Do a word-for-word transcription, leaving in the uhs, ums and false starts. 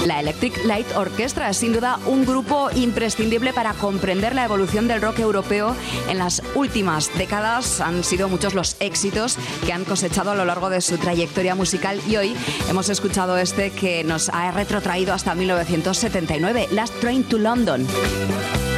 La Electric Light Orchestra es sin duda un grupo imprescindible para comprender la evolución del rock europeo en las últimas décadas. Han sido muchos los éxitos que han cosechado a lo largo de su trayectoria musical y hoy hemos escuchado este que nos ha retrotraído hasta mil novecientos setenta y nueve, Last Train to London.